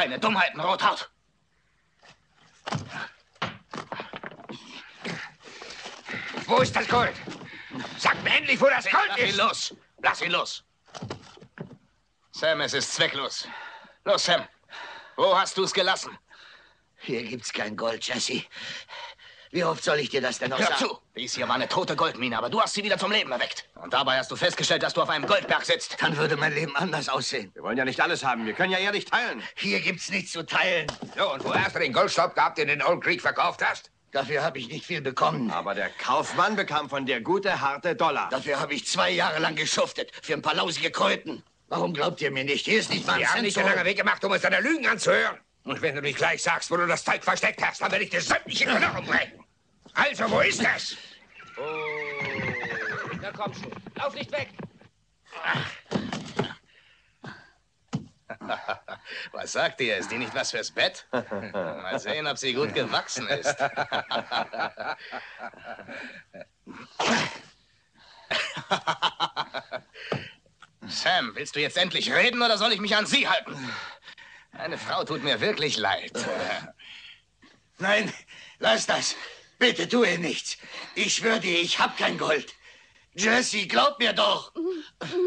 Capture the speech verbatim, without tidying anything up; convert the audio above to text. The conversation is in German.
keine Dummheiten, Rothaut. Wo ist das Gold? Sag mir endlich, wo das Gold Lass ist! ihn los! Lass ihn los! Sam, es ist zwecklos. Los, Sam. Wo hast du es gelassen? Hier gibt's kein Gold, Jesse. Wie oft soll ich dir das denn noch Hör sagen? zu! Dies hier war eine tote Goldmine, aber du hast sie wieder zum Leben erweckt. Und dabei hast du festgestellt, dass du auf einem Goldberg sitzt. Dann würde mein Leben anders aussehen. Wir wollen ja nicht alles haben. Wir können ja ehrlich teilen. Hier gibt's nichts zu teilen. So, und wo hast du den Goldstaub gehabt, den du in Old Creek verkauft hast? Dafür habe ich nicht viel bekommen. Aber der Kaufmann bekam von dir gute, harte Dollar. Dafür habe ich zwei Jahre lang geschuftet. Für ein paar lausige Kröten. Warum glaubt ihr mir nicht? Hier ist nicht mal ein Wir haben Cent nicht den zurück. langen Weg gemacht, um uns deine Lügen anzuhören. Und wenn du nicht gleich sagst, wo du das Zeug versteckt hast, dann werde ich dir sämtliche Knochen brechen. Also, wo ist es? Oh, na komm schon. Lauf nicht weg. Was sagt ihr? Ist die nicht was fürs Bett? Mal sehen, ob sie gut gewachsen ist. Sam, willst du jetzt endlich reden oder soll ich mich an sie halten? Eine Frau tut mir wirklich leid. Nein, lass das. Bitte tue nichts. Ich schwöre dir, ich hab kein Gold. Jesse, glaub mir doch.